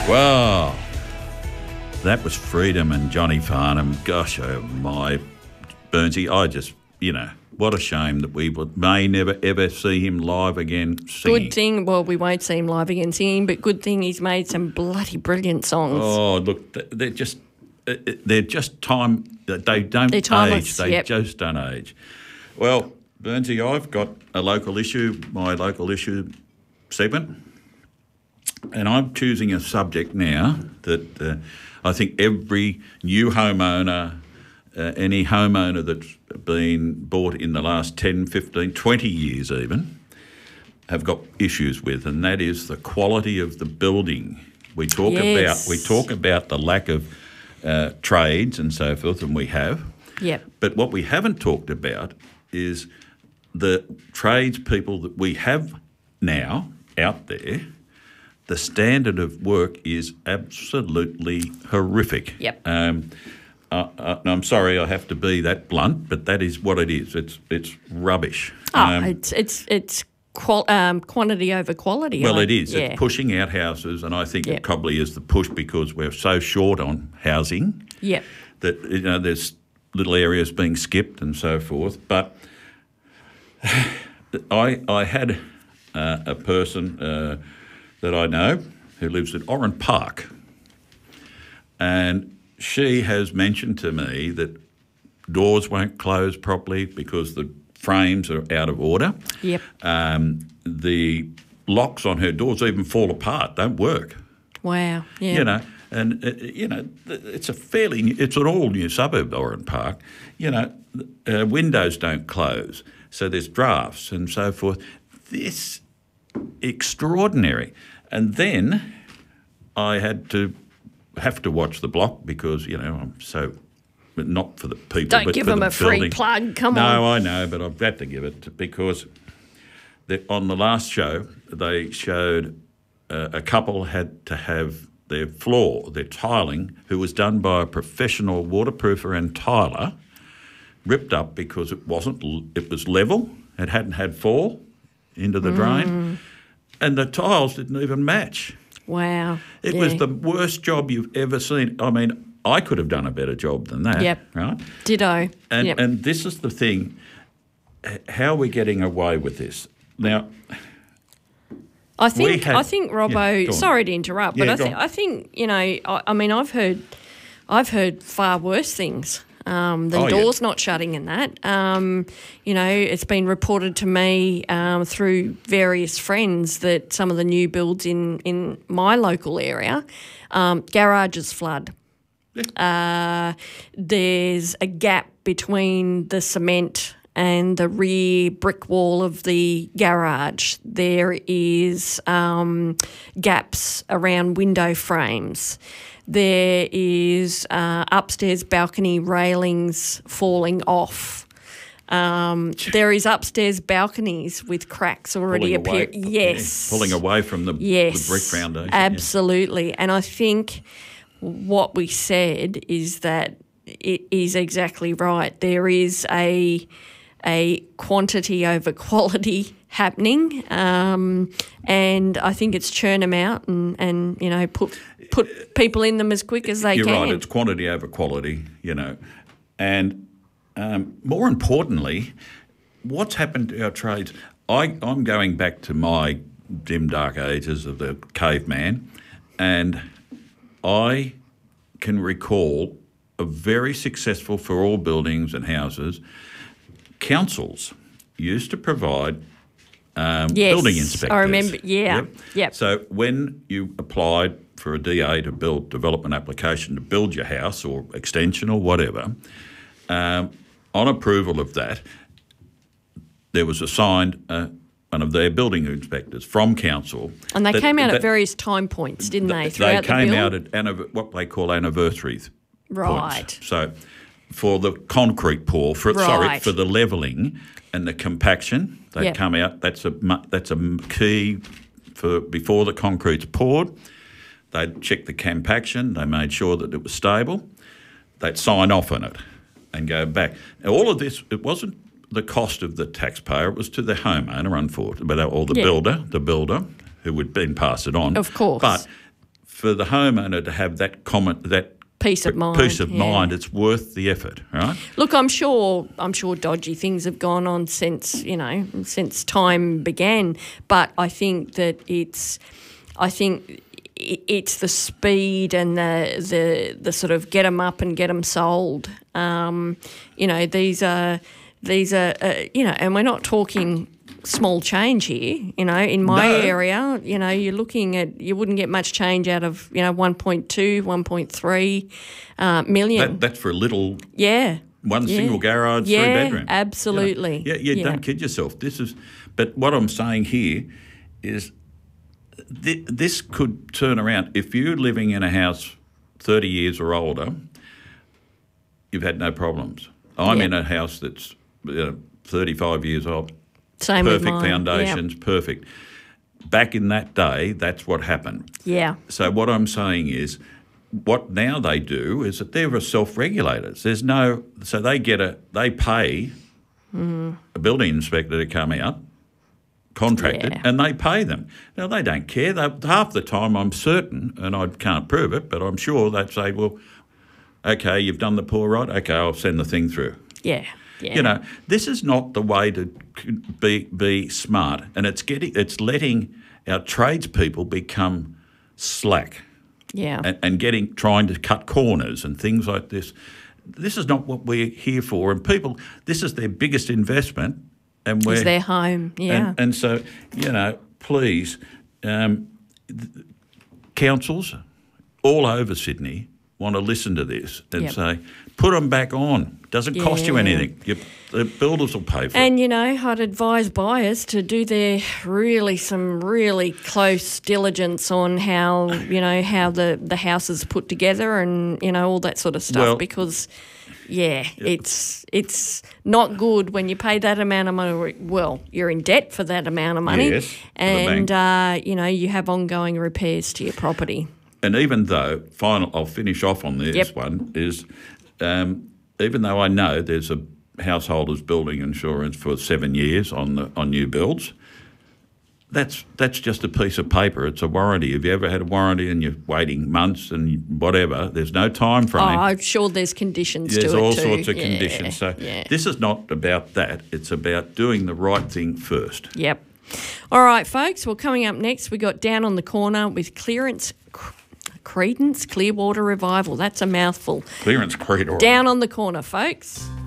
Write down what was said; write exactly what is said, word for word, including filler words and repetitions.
Well, that was Freedom and Johnny Farnham. Gosh, oh my, Burnsy, I just, you know, what a shame that we would, may never ever see him live again singing. Good thing, well, we won't see him live again singing, but good thing he's made some bloody brilliant songs. Oh, look, they're just, they're just time, they don't They're timeless, age. They yep. just don't age. Well, Burnsy, I've got a local issue, my local issue segment. And I'm choosing a subject now that uh, I think every new homeowner, uh, any homeowner that's been bought in the last ten, fifteen, twenty years even, have got issues with, and that is the quality of the building. We talk Yes. about we talk about the lack of uh, trades and so forth, and we have. Yep. But what we haven't talked about is the tradespeople that we have now out there. The standard of work is absolutely horrific. Yep. Um, uh, uh, I'm sorry I have to be that blunt, but that is what it is. It's it's rubbish. Oh, Um, it's it's it's qual- um, quantity over quality. well, I- it is. Yeah. It's pushing out houses, and I think Yep. it probably is the push because we're so short on housing Yep. that you know there's little areas being skipped and so forth. But I I had uh, a person. Uh, that I know who lives at Oran Park, and she has mentioned to me that doors won't close properly because the frames are out of order. Yep. Um, the locks on her doors even fall apart, don't work. Wow. Yeah. You know, and uh, you know, it's a fairly, new, it's an all new suburb, Oran Park. You know, uh, windows don't close, so there's drafts and so forth. This extraordinary. And then I had to have to watch the block because, you know, I'm so, but not for the people. Don't but give for them the a free building. plug, come no, on. No, I know, but I've had to give it to, because the, on the last show they showed uh, a couple had to have their floor, their tiling, who was done by a professional waterproofer and tiler, ripped up because it wasn't, it was level, it hadn't had fall into the Mm. drain, and the tiles didn't even match. Wow. It yeah. was the worst job you've ever seen. I mean, I could have done a better job than that. Yep. Right? Ditto. And yep. and this is the thing. h- How are we getting away with this? Now, I think had- I think Robbo. Yeah, go on. sorry to interrupt, but Yeah, I go think on. I think you know. I, I mean, I've heard, I've heard far worse things. Um, the Oh, yeah. doors not shutting and that. Um, you know, it's been reported to me um, through various friends that some of the new builds in in my local area, um, garages flood. Uh, there's a gap between the cement and the rear brick wall of the garage. There is um, gaps around window frames. There is uh, upstairs balcony railings falling off. Um, there is upstairs balconies with cracks already Pulling away- appearing. Yes. yeah, pulling away from the, Yes, the brick foundation. yeah. absolutely. And I think what we said is that it is exactly right. There is a a quantity over quality happening, um, and I think it's churn them out and, and you know put put people in them as quick as they You're can. right. It's quantity over quality. You know, and um, more importantly, what's happened to our trades? I, I'm going back to my dim dark ages of the caveman, and I can recall a very successful for all buildings and houses. Councils used to provide um, Yes, building inspectors. I remember, yeah, yep. So when you applied for a D A to build development application to build your house or extension or whatever, um, on approval of that, there was assigned uh, one of their building inspectors from council. And they that- came out that- at various time points, didn't they? they Throughout came the out build? at anniv- what they call anniversaries. Right. Points. So for the concrete pour, for sorry, Right. for the levelling and the compaction, they Yep. come out. That's a mu- that's a m- key for before the concrete's poured. They'd check the compaction. They made sure that it was stable. They'd sign off on it and go back. Now, all of this, it wasn't the cost of the taxpayer. It was to the homeowner, unfortunately, or the Yeah. builder, the builder who would then pass it on. Of course. But for the homeowner to have that comment, that Peace of mind. peace of yeah. mind, it's worth the effort, right? Look, I'm sure I'm sure dodgy things have gone on since, you know, since time began, but I think that it's I think it's the speed and the the the sort of get them up and get them sold. Um, you know, these are these are uh, you know, and we're not talking small change here. You know, in my No. area, you know, you're looking at you wouldn't get much change out of you know one point two, one point three uh, million. That, that's for a little yeah. one Yeah. single garage, yeah, three bedroom. absolutely. You know? Yeah, yeah, Yeah. don't kid yourself. This is, but what I'm saying here is th- this could turn around. If you're living in a house thirty years or older, you've had no problems. I'm Yep. in a house that's uh, thirty-five years old. Same with Perfect mine. foundations, perfect. Back in that day, that's what happened. Yeah. So what I'm saying is, what now they do is that they're self-regulators. There's no, so they get a, they pay Mm. a building inspector to come out, contracted, Yeah. and they pay them. Now they don't care. They, half the time, I'm certain, and I can't prove it, but I'm sure they'd say, "Well, okay, you've done the pour right. Okay, I'll send the thing through." Yeah. Yeah. You know, this is not the way to be be smart, and it's getting it's letting our tradespeople become slack. Yeah. And, and getting trying to cut corners and things like this. This is not what we're here for. And people, this is their biggest investment, and we're Is their home. Yeah. and, and so you know, please, um, th- councils all over Sydney want to listen to this and Yep. say, put them back on. Doesn't cost you Yeah. anything. You, the builders will pay for it. And, you know, I'd advise buyers to do their really some really close diligence on how, you know, how the, the house is put together and, you know, all that sort of stuff Well- because, yeah, it's it's not good when you pay that amount of money. Well, you're in debt for that amount of money. Yes, for the and, bank. uh, you know, you have ongoing repairs to your property. And even though, final, I'll finish off on this Yep. one, is um, even though I know there's a householder's building insurance for seven years on the on new builds, that's that's just a piece of paper. It's a warranty. Have you ever had a warranty and you're waiting months and whatever? There's no time Oh, frame. I'm sure there's conditions There's to it all too. sorts of Yeah, conditions. So yeah. this is not about that. It's about doing the right thing first. Yep. All right, folks. Well, coming up next, we got Down on the Corner with clearance, Credence Clearwater Revival. That's a mouthful. Clearance corridor. Down on the Corner, folks.